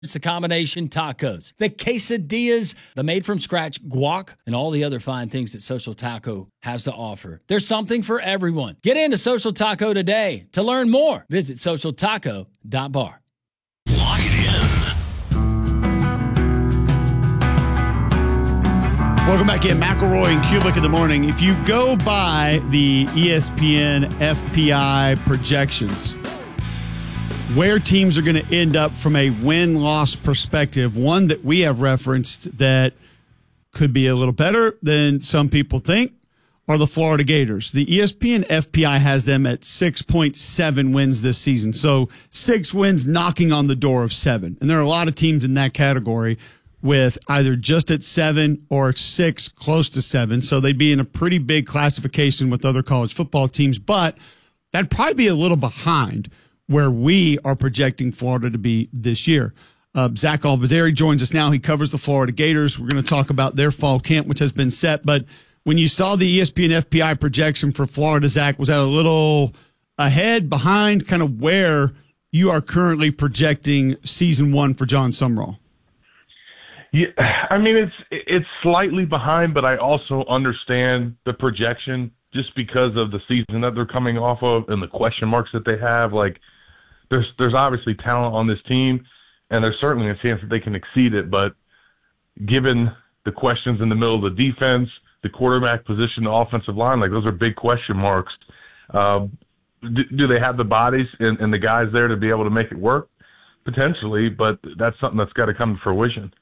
It's the combination tacos, the quesadillas, the made-from-scratch guac, and all the other fine things that Social Taco has to offer. There's something for everyone. Get into Social Taco today. To learn more, visit socialtaco.bar. Lock it in. Welcome back in. McElroy and Kulik in the morning. If you go by the ESPN FPI projections, where teams are going to end up from a win-loss perspective, one that we have referenced that could be a little better than some people think are the Florida Gators. The ESPN FPI has them at 6.7 wins this season. So 6 wins knocking on the door of 7. And there are a lot of teams in that category with either just at 7 or 6, close to 7. So they'd be in a pretty big classification with other college football teams, but that'd probably be a little behind where we are projecting Florida to be this year. Zach Albadari joins us now. He covers the Florida Gators. We're going to talk about their fall camp, which has been set. But when you saw the ESPN FPI projection for Florida, Zach, was that a little ahead, behind, kind of where you are currently projecting season 1 for John Sumrall? Yeah, I mean, it's slightly behind, but I also understand the projection just because of the season that they're coming off of and the question marks that they have. Like, there's obviously talent on this team, and there's certainly a chance that they can exceed it. But given the questions in the middle of the defense, the quarterback position, the offensive line, like those are big question marks. Do they have the bodies and the guys there to be able to make it work? Potentially, but that's something that's got to come to fruition.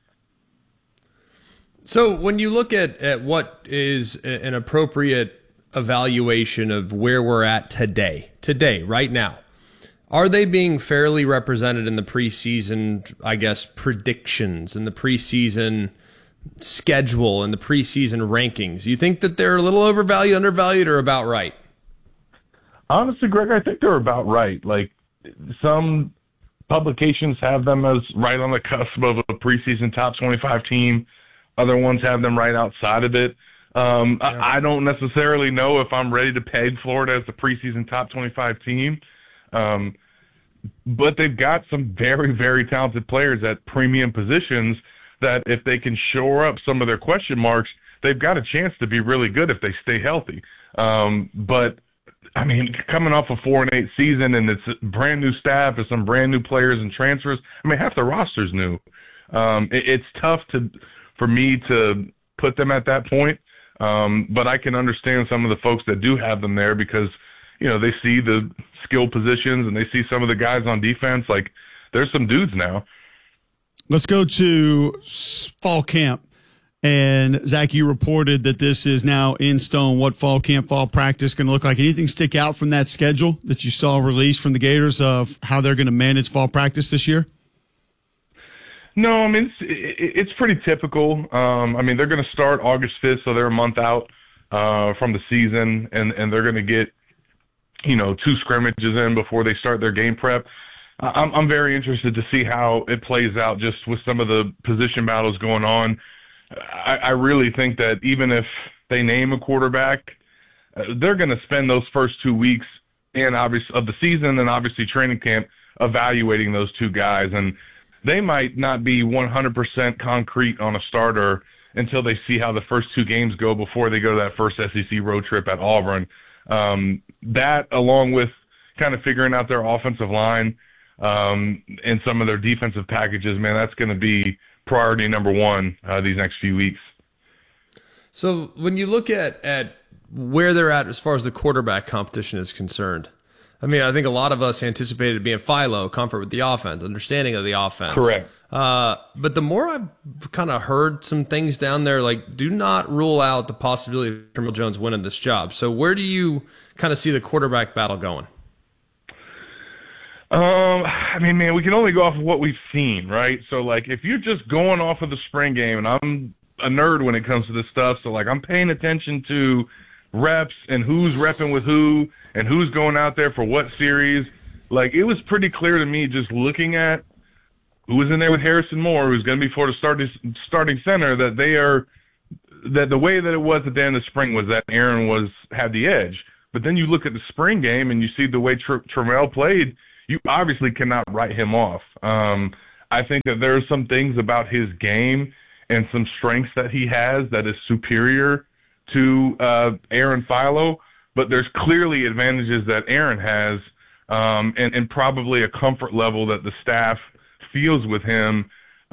So when you look at what is an appropriate evaluation of where we're at today, right now, are they being fairly represented in the preseason, I guess, predictions and the preseason schedule and the preseason rankings? You think that they're a little overvalued, undervalued, or about right? Honestly, Greg, I think they're about right. Like, some publications have them as right on the cusp of a preseason top 25 team. Other ones have them right outside of it. I don't necessarily know if I'm ready to peg Florida as the preseason top 25 team. But they've got some very, very talented players at premium positions that if they can shore up some of their question marks, they've got a chance to be really good if they stay healthy. But, I mean, coming off a 4-8 season and it's a brand new staff and some brand new players and transfers, I mean, half the roster's new. It's tough for me to put them at that point. But I can understand some of the folks that do have them there because, you know, they see the skill positions and they see some of the guys on defense. Like, there's some dudes now. Let's go to fall camp. And, Zach, you reported that this is now in stone what fall camp, fall practice going to look like. Anything stick out from that schedule that you saw released from the Gators of how they're going to manage fall practice this year? No, I mean, it's pretty typical. I mean, they're going to start August 5th, so they're a month out from the season, and they're going to get, you know, 2 scrimmages in before they start their game prep. I'm very interested to see how it plays out just with some of the position battles going on. I really think that even if they name a quarterback, they're going to spend those first 2 weeks of the season and obviously training camp evaluating those 2 guys. And they might not be 100% concrete on a starter until they see how the first 2 games go before they go to that first SEC road trip at Auburn. That, along with kind of figuring out their offensive line and some of their defensive packages, man, that's going to be priority number 1 these next few weeks. So when you look at where they're at as far as the quarterback competition is concerned, I mean, I think a lot of us anticipated it being Philo, comfort with the offense, understanding of the offense. Correct. But the more I've kind of heard some things down there, like, do not rule out the possibility of Terrell Jones winning this job. So where do you kind of see the quarterback battle going? I mean, man, we can only go off of what we've seen, right? So, like, if you're just going off of the spring game, and I'm a nerd when it comes to this stuff, so, like, I'm paying attention to reps and who's repping with who and who's going out there for what series. Like, it was pretty clear to me just looking at who was in there with Harrison Moore, who's going to be Florida's starting center, that the way that it was at the end of the spring was that Aaron had the edge. But then you look at the spring game and you see the way Trammell played, you obviously cannot write him off. I think that there are some things about his game and some strengths that he has that is superior to Aaron Philo, but there's clearly advantages that Aaron has, and probably a comfort level that the staff feels with him.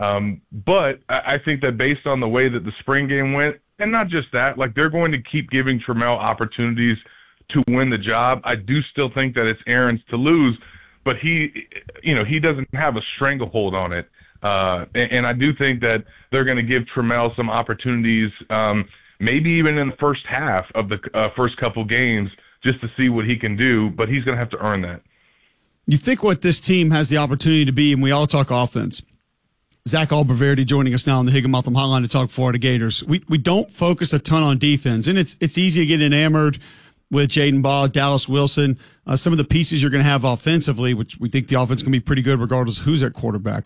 But I think that based on the way that the spring game went, and not just that, like they're going to keep giving Trammell opportunities to win the job. I do still think that it's Aaron's to lose, but he doesn't have a stranglehold on it. And I do think that they're going to give Trammell some opportunities, maybe even in the first half of the first couple games, just to see what he can do, but he's going to have to earn that. You think what this team has the opportunity to be, and we all talk offense. Zach Alberverdi joining us now on the Higginbotham Hotline to talk Florida Gators. We don't focus a ton on defense, and it's easy to get enamored with Jaden Baugh, Dallas Wilson, some of the pieces you're going to have offensively, which we think the offense can be pretty good regardless of who's at quarterback.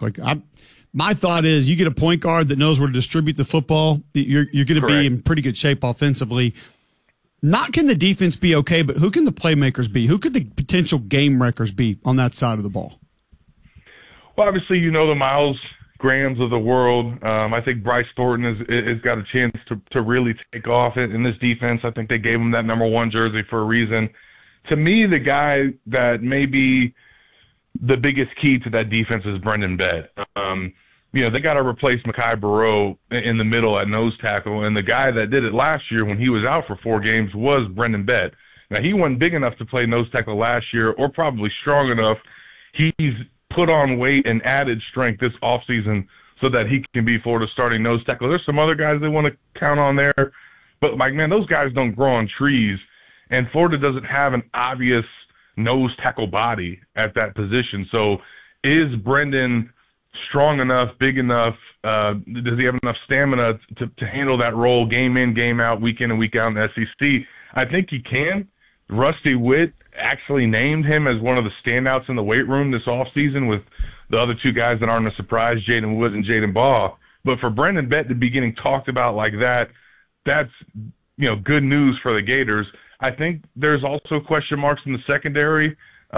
My thought is you get a point guard that knows where to distribute the football, you're going to be in pretty good shape offensively. Not can the defense be okay, but who can the playmakers be? Who could the potential game wreckers be on that side of the ball? Well, obviously, the Miles Grahams of the world. I think Bryce Thornton has got a chance to really take off in this defense. I think they gave him that number 1 jersey for a reason. To me, the guy that may be the biggest key to that defense is Brendan Bedd. They got to replace Mekhi Barrow in the middle at nose tackle, and the guy that did it last year when he was out for 4 games was Brendan Bedd. Now, he wasn't big enough to play nose tackle last year, or probably strong enough. He's put on weight and added strength this offseason so that he can be Florida's starting nose tackle. There's some other guys they want to count on there, but, those guys don't grow on trees, and Florida doesn't have an obvious nose tackle body at that position. So is Brendan strong enough, big enough? Does he have enough stamina to handle that role game in, game out, week in and week out in the SEC? I think he can. Rusty Witt actually named him as one of the standouts in the weight room this offseason with the other 2 guys that aren't a surprise, Jaden Wood and Jaden Baugh. But for Brendan Bett to be getting talked about like that, that's good news for the Gators. I think there's also question marks in the secondary.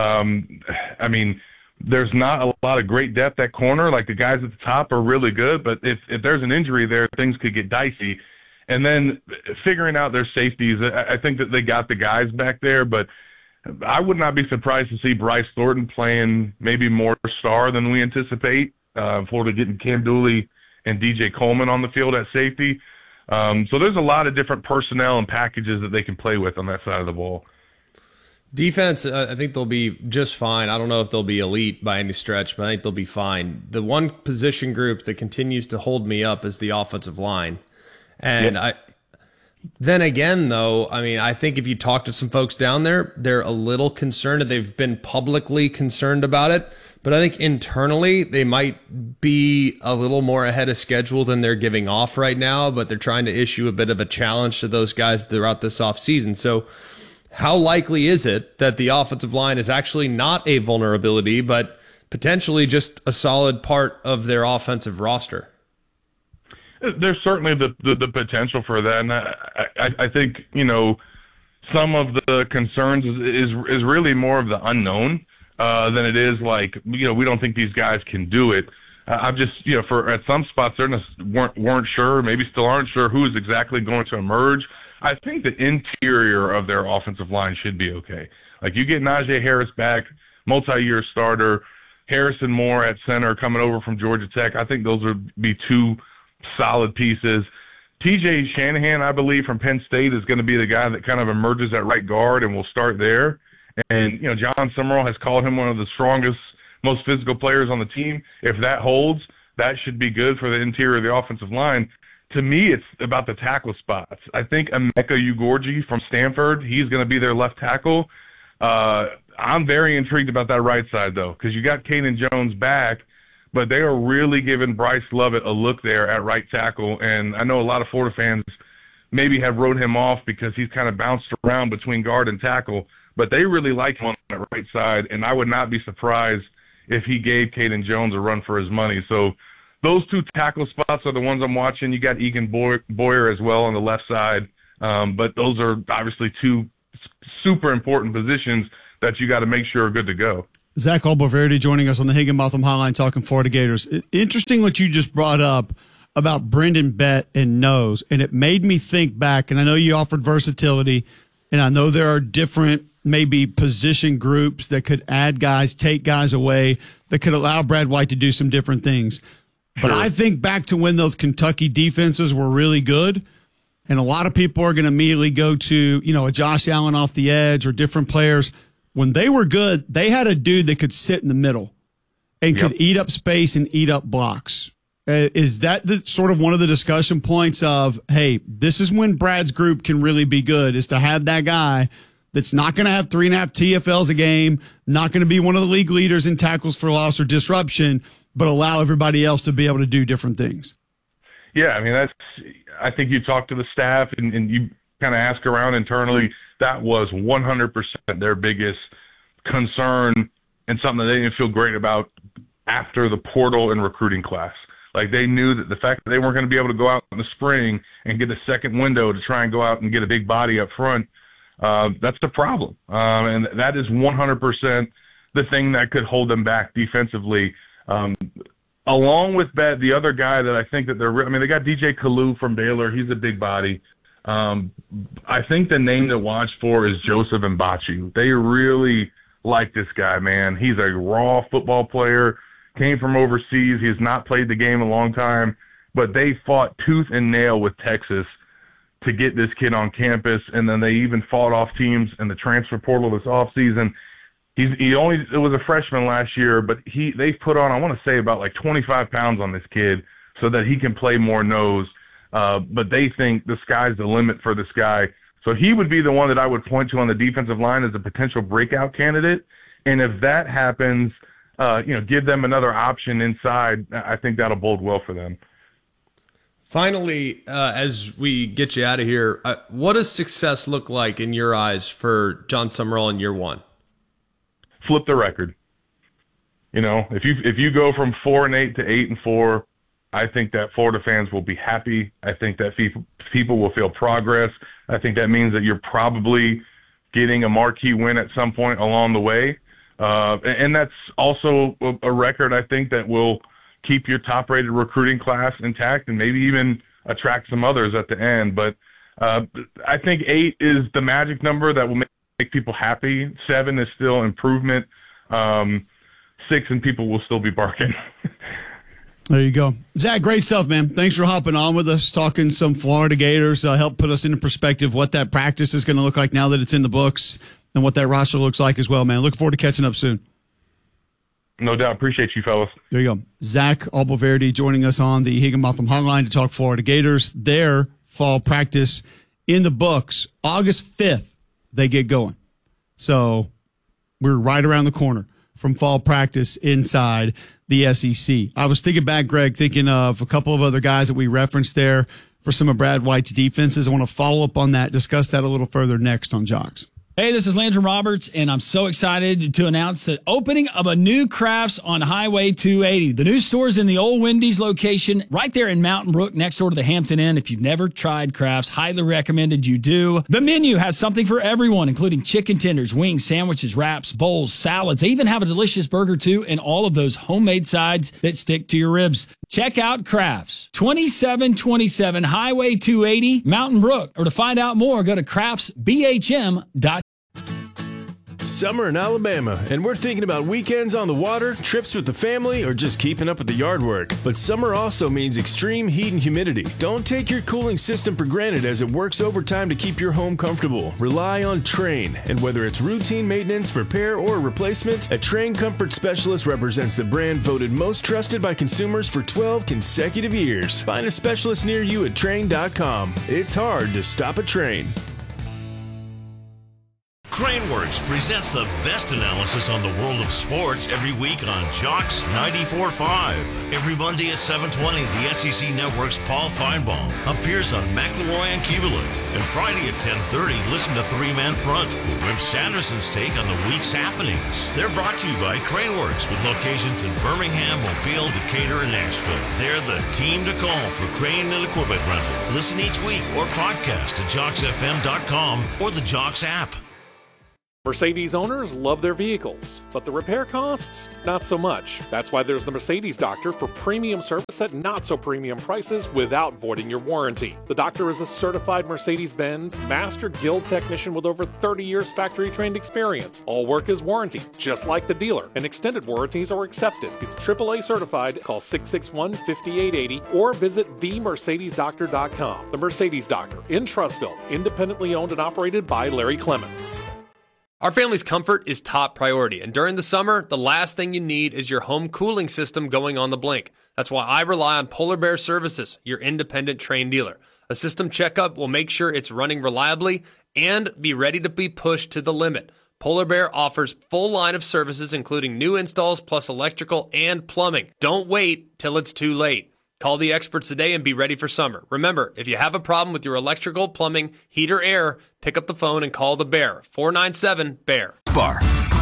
There's not a lot of great depth at corner. Like, the guys at the top are really good, but if there's an injury there, things could get dicey. And then figuring out their safeties, I think that they got the guys back there, but I would not be surprised to see Bryce Thornton playing maybe more star than we anticipate. Florida getting Cam Dooley and DJ Coleman on the field at safety. So there's a lot of different personnel and packages that they can play with on that side of the ball. Defense, I think they'll be just fine. I don't know if they'll be elite by any stretch, but I think they'll be fine. The one position group that continues to hold me up is the offensive line. And then again, though, I think if you talk to some folks down there, they're a little concerned. They've been publicly concerned about it, but I think internally they might be a little more ahead of schedule than they're giving off right now, but they're trying to issue a bit of a challenge to those guys throughout this offseason. So how likely is it that the offensive line is actually not a vulnerability, but potentially just a solid part of their offensive roster? There's certainly the potential for that, and I think some of the concerns is really more of the unknown than it is like we don't think these guys can do it. I'm just for at some spots they weren't sure, maybe still aren't sure who is exactly going to emerge. I think the interior of their offensive line should be okay. Like, you get Najee Harris back, multi-year starter, Harrison Moore at center coming over from Georgia Tech. I think those would be 2 solid pieces. TJ Shanahan, I believe, from Penn State is going to be the guy that kind of emerges at right guard and will start there. And, John Summerall has called him one of the strongest, most physical players on the team. If that holds, that should be good for the interior of the offensive line. To me, it's about the tackle spots. I think Emeka Ugorji from Stanford, he's going to be their left tackle. I'm very intrigued about that right side, though, because you got Kaden Jones back, but they are really giving Bryce Lovett a look there at right tackle. And I know a lot of Florida fans maybe have wrote him off because he's kind of bounced around between guard and tackle, but they really like him on that right side, and I would not be surprised if he gave Kaden Jones a run for his money. So those 2 tackle spots are the ones I'm watching. You got Egan Boyer as well on the left side, but those are obviously 2 super important positions that you got to make sure are good to go. Zach Alboverdi joining us on the Higginbotham Hotline talking Florida Gators. Interesting what you just brought up about Brendan Bett and nose, and it made me think back, and I know you offered versatility, and I know there are different maybe position groups that could add guys, take guys away, that could allow Brad White to do some different things. But I think back to when those Kentucky defenses were really good, and a lot of people are going to immediately go to, a Josh Allen off the edge or different players. When they were good, they had a dude that could sit in the middle and could eat up space and eat up blocks. Is that the sort of one of the discussion points of, hey, this is when Brad's group can really be good, is to have that guy that's not going to have 3.5 TFLs a game, not going to be one of the league leaders in tackles for loss or disruption, but allow everybody else to be able to do different things? Yeah, I mean, I think you talk to the staff and you kind of ask around internally. That was 100% their biggest concern and something that they didn't feel great about after the portal and recruiting class. Like, they knew that the fact that they weren't going to be able to go out in the spring and get a second window to try and go out and get a big body up front, that's the problem. And that is 100% the thing that could hold them back defensively. Along with Bett, the other guy that I think that they got DJ Kalu from Baylor. He's a big body. I think the name to watch for is Joseph Mbachi. They really like this guy, man. He's a raw football player, came from overseas. He has not played the game a long time, but they fought tooth and nail with Texas to get this kid on campus, and then they even fought off teams in the transfer portal this offseason. It was a freshman last year, but they've put on, I want to say, about like 25 pounds on this kid so that he can play more nose. But they think the sky's the limit for this guy. So he would be the one that I would point to on the defensive line as a potential breakout candidate. And if that happens, give them another option inside. I think that'll bode well for them. Finally, as we get you out of here, what does success look like in your eyes for Jon Sumrall in year one? Flip the record. If you go from 4-8 to 8-4, I think that Florida fans will be happy. I think that people will feel progress. I think that means that you're probably getting a marquee win at some point along the way. And that's also a record, I think, that will keep your top-rated recruiting class intact and maybe even attract some others at the end. But I think 8 is the magic number that will make people happy. 7 is still improvement. 6 and people will still be barking. There you go. Zach, great stuff, man. Thanks for hopping on with us, talking some Florida Gators. Help put us into perspective what that practice is going to look like now that it's in the books and what that roster looks like as well, man. Looking forward to catching up soon. No doubt. Appreciate you, fellas. There you go. Zach Alboverdi joining us on the Higginbotham Hotline to talk Florida Gators. Their fall practice in the books. August 5th, they get going. So we're right around the corner from fall practice inside the SEC. I was thinking back, Greg, thinking of a couple of other guys that we referenced there for some of Brad White's defenses. I want to follow up on that, discuss that a little further next on Jocks. Hey, this is Landon Roberts, and I'm so excited to announce the opening of a new Crafts on Highway 280. The new store is in the old Wendy's location right there in Mountain Brook next door to the Hampton Inn. If you've never tried Crafts, highly recommended you do. The menu has something for everyone, including chicken tenders, wings, sandwiches, wraps, bowls, salads. They even have a delicious burger, too, and all of those homemade sides that stick to your ribs. Check out Crafts, 2727 Highway 280, Mountain Brook. Or to find out more, go to craftsbhm.com. Summer in Alabama, and we're thinking about weekends on the water, trips with the family, or just keeping up with the yard work. But summer also means extreme heat and humidity. Don't take your cooling system for granted as it works overtime to keep your home comfortable. Rely on Trane, and whether it's routine maintenance, repair, or replacement, a Trane Comfort Specialist represents the brand voted most trusted by consumers for 12 consecutive years. Find a specialist near you at Trane.com. It's hard to stop a Trane. Craneworks presents the best analysis on the world of sports every week on Jocks 94.5. Every Monday at 7:20, the SEC Network's Paul Feinbaum appears on McElroy and Kubelik. And Friday at 10:30, listen to Three Man Front with Wimp Sanderson's take on the week's happenings. They're brought to you by Craneworks with locations in Birmingham, Mobile, Decatur, and Nashville. They're the team to call for crane and equipment rental. Listen each week or podcast at JocksFM.com or the Jocks app. Mercedes owners love their vehicles, but the repair costs, not so much. That's why there's the Mercedes Doctor for premium service at not so premium prices without voiding your warranty. The Doctor is a certified Mercedes-Benz Master Guild technician with over 30 years factory-trained experience. All work is warranted, just like the dealer, and extended warranties are accepted. He's AAA certified. Call 661-5880 or visit themercedesdoctor.com. The Mercedes Doctor in Trussville, independently owned and operated by Larry Clements. Our family's comfort is top priority, and during the summer, the last thing you need is your home cooling system going on the blink. That's why I rely on Polar Bear Services, your independent Trane dealer. A system checkup will make sure it's running reliably and be ready to be pushed to the limit. Polar Bear offers full line of services, including new installs plus electrical and plumbing. Don't wait till it's too late. Call the experts today and be ready for summer. Remember, if you have a problem with your electrical, plumbing, heat, or air, pick up the phone and call the Bear. 497-BEAR. Bar.